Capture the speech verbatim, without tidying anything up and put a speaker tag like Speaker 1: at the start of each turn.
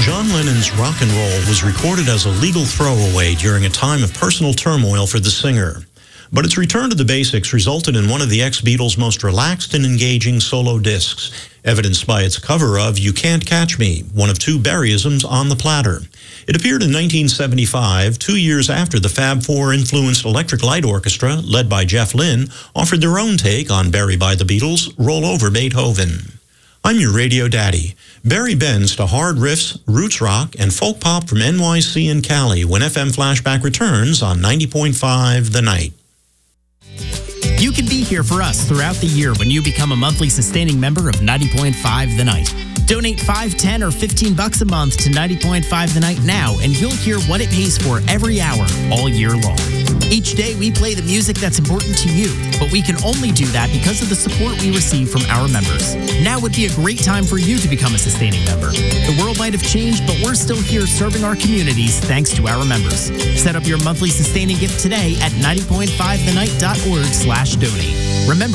Speaker 1: John Lennon's rock and roll was recorded as a legal throwaway during a time of personal turmoil for the singer. But its return to the basics resulted in one of the ex-Beatles' most relaxed and engaging solo discs, evidenced by its cover of You Can't Catch Me, one of two Barryisms on the platter. It appeared in nineteen seventy-five, two years after the Fab Four-influenced Electric Light Orchestra, led by Jeff Lynne, offered their own take on Barry by the Beatles' Roll Over Beethoven. I'm your radio daddy. Barry bends to hard riffs, roots rock, and folk pop from N Y C and Cali when F M Flashback returns on ninety point five The Night.
Speaker 2: You can be here for us throughout the year when you become a monthly sustaining member of ninety point five The Night. Donate five, ten, or fifteen bucks a month to ninety point five The Night now, and you'll hear what it pays for every hour, all year long. Each day, we play the music that's important to you, but we can only do that because of the support we receive from our members. Now would be a great time for you to become a sustaining member. The world might have changed, but we're still here serving our communities thanks to our members. Set up your monthly sustaining gift today at ninety point five the night dot org slash donate. Remember,